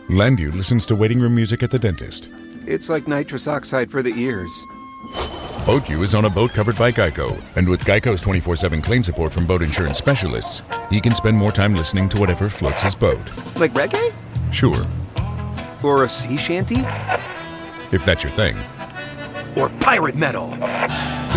Landu listens to waiting room music at the dentist. It's like nitrous oxide for the ears. BoatU is on a boat covered by Geico, and with Geico's 24/7 claim support from boat insurance specialists, he can spend more time listening to whatever floats his boat. Like reggae? Sure. Or a sea shanty? If that's your thing. Or pirate metal?